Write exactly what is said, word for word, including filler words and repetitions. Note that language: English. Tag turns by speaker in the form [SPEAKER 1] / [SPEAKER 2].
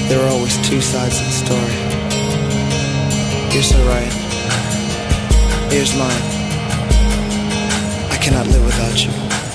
[SPEAKER 1] There are always two sides of the story. You're so right. Here's mine. I cannot live without you.